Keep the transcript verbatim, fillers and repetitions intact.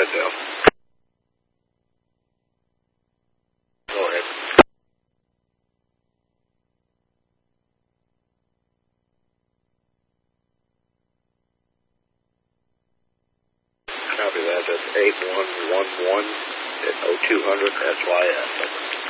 ahead, Dale. Go ahead. Copy that. That's eight one one one at oh two hundred S Y S.